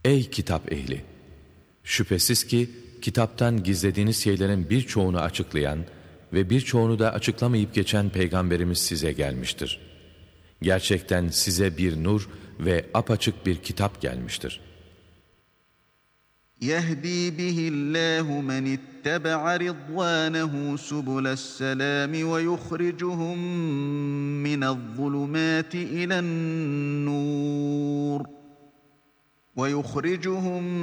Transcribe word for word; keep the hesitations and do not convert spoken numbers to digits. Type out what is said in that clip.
Ey kitap ehli! Şüphesiz ki kitaptan gizlediğiniz şeylerin birçoğunu açıklayan ve birçoğunu da açıklamayıp geçen Peygamberimiz size gelmiştir. Gerçekten size bir nur ve apaçık bir kitap gelmiştir. يَهْدِي بِهِ اللّٰهُ مَنِ اتَّبَعَ رِضْوَانَهُ سُبُلَ السَّلَامِ وَيُخْرِجُهُم مِّنَ الظُّلُمَاتِ إِلَى النُّورِ وَيُخْرِجُهُم